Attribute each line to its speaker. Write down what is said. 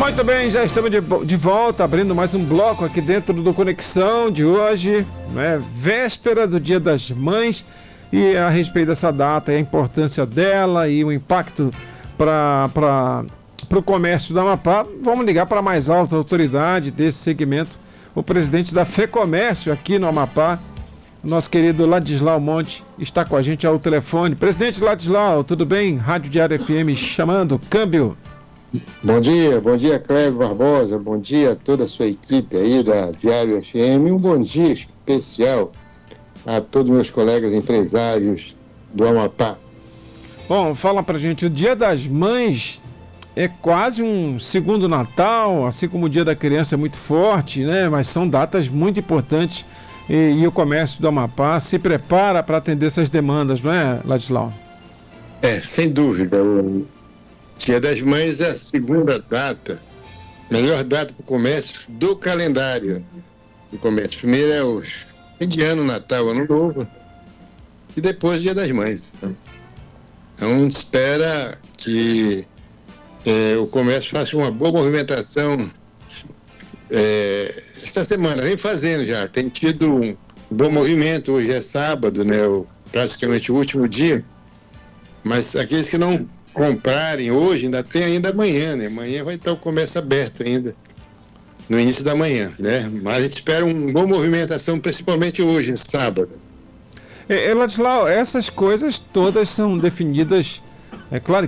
Speaker 1: Muito bem, já estamos de volta, abrindo mais um bloco aqui dentro do Conexão de hoje, né? Véspera do Dia das Mães, e a respeito dessa data e a importância dela e o impacto para o comércio do Amapá, vamos ligar para a mais alta autoridade desse segmento, o presidente da FEComércio aqui no Amapá, nosso querido Ladislau Monte, está com a gente ao telefone. Presidente Ladislau, tudo bem? Rádio Diário FM chamando, câmbio.
Speaker 2: Bom dia Cléber Barbosa, bom dia a toda a sua equipe aí da Diário FM, um bom dia especial a todos meus colegas empresários do Amapá.
Speaker 1: Bom, fala pra gente, o Dia das Mães é quase um segundo Natal, assim como o Dia da Criança é muito forte, né? Mas são datas muito importantes e o comércio do Amapá se prepara para atender essas demandas, não é, Ladislau?
Speaker 2: Sem dúvida, o Dia das Mães é a segunda data, melhor data para o comércio do calendário do comércio. Primeiro é o fim de ano, Natal, Ano Novo, e depois o Dia das Mães. Então espera que o comércio faça uma boa movimentação esta semana, vem fazendo já, tem tido um bom movimento. Hoje é sábado, né, praticamente o último dia, mas aqueles que não comprarem hoje, ainda tem ainda amanhã, né? Amanhã vai estar o comércio aberto ainda, no início da manhã, né? Mas a gente espera uma boa movimentação, principalmente hoje, sábado.
Speaker 1: Ladislau, essas coisas todas são definidas, é claro